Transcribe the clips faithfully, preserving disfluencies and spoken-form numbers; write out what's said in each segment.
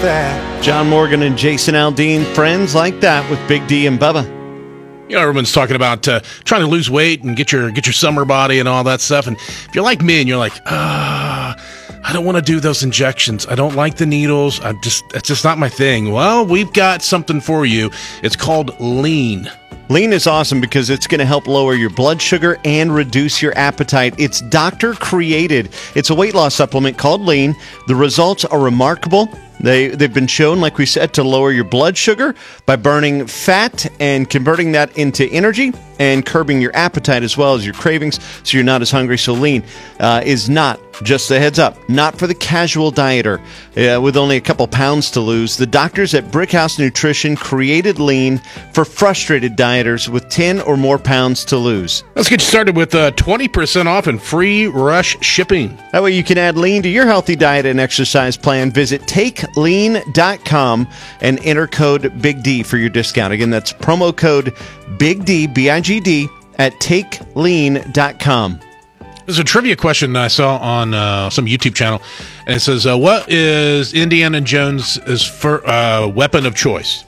that. John Morgan and Jason Aldean, friends like that with Big D and Bubba. You know, everyone's talking about uh, trying to lose weight and get your get your summer body and all that stuff. And if you're like me and you're like, ah, I don't want to do those injections. I don't like the needles. I'm just it's just not my thing. Well, we've got something for you. It's called Lean. Lean is awesome because it's going to help lower your blood sugar and reduce your appetite. It's doctor created. It's a weight loss supplement called Lean. The results are remarkable. They, they've been shown, like we said, to lower your blood sugar by burning fat and converting that into energy and curbing your appetite as well as your cravings so you're not as hungry. So Lean uh, is not, just a heads up, not for the casual dieter. Uh, with only a couple pounds to lose, the doctors at Brickhouse Nutrition created Lean for frustrated dieters with ten or more pounds to lose. Let's get you started with uh, twenty percent off and free rush shipping. That way you can add Lean to your healthy diet and exercise plan. Visit take lean dot com and enter code Big D for your discount. Again, that's promo code Big D, B I G D, at take lean dot com. There's a trivia question I saw on uh, some YouTube channel, and it says, uh, what is Indiana Jones' fir- uh, weapon of choice?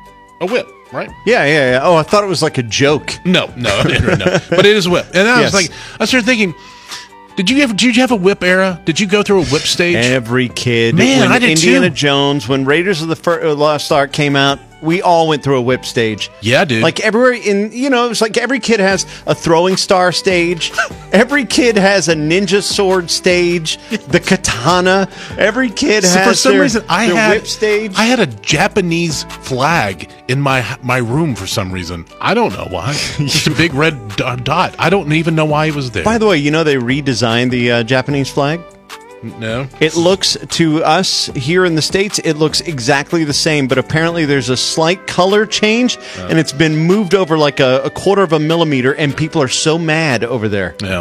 A whip, right? Yeah, yeah, yeah. Oh, I thought it was like a joke. No, no, no. But it is a whip. And I Yes. was like, I started thinking, Did you have did you have a whip era? Did you go through a whip stage? Every kid. Man, when I did Indiana too. Jones, when Raiders of the Fir- uh, Lost Ark came out, we all went through a whip stage. Yeah, dude. Like everywhere in, you know, it's like every kid has a throwing star stage. Every kid has a ninja sword stage, the katana. Every kid So has for some their, reason I their had whip stage. I had a Japanese flag in my my room for some reason. I don't know why. Just a big red do- dot. I don't even know why it was there. By the way, you know they redesigned the uh, Japanese flag? No. It looks, to us here in the States, it looks exactly the same, but apparently there's a slight color change, Oh. and it's been moved over like a, a quarter of a millimeter, and people are so mad over there. Yeah.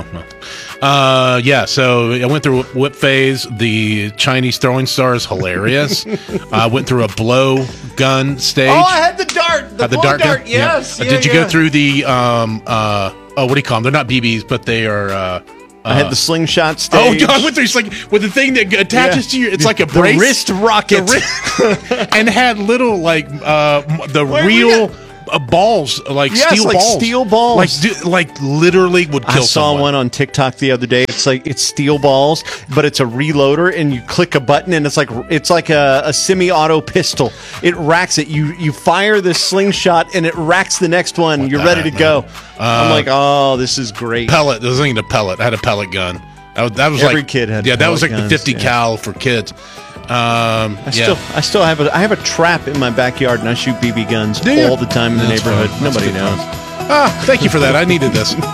Uh, yeah, so I went through a whip phase. The Chinese throwing star is hilarious. I went through a blow gun stage. Oh, I had the dart! The, Had the blow dart dart, gun? yes! Uh, yeah, Did you yeah. go through the, um, uh, oh, what do you call them? They're not B Bs, but they are, uh, I had the slingshot stage. Oh, I went through. It's like with the thing that attaches Yeah. to you. It's like a The brace, wrist rocket. The wrist- and had little like uh, m- the Wait, we real uh, balls, like Yes, steel like balls, steel balls. like du- like literally would kill I saw someone. one on TikTok the other day. It's like it's steel balls, but it's a reloader, and you click a button, and it's like it's like a, a semi-auto pistol. It racks it. You you fire this slingshot, and it racks the next one. What You're the ready heck, to go. man? I'm Uh, like, oh, this is great. Pellet. There wasn't even a pellet. I had a pellet gun. That was, that was Every like kid had yeah. That was like pellet the fifty guns, yeah. cal for kids. Um, I yeah. still I still have a I have a trap in my backyard, and I shoot B B guns Do you? all the time in the That's neighborhood. fun. That's Nobody good knows. fun. Ah, thank you for that. I needed this.